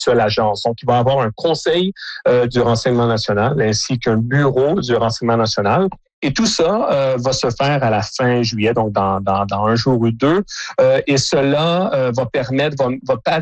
seule agence. Donc, il va y avoir un conseil du renseignement national ainsi qu'un bureau du renseignement national. Et tout ça va se faire à la fin juillet, donc dans un jour ou deux. Et cela va permettre, va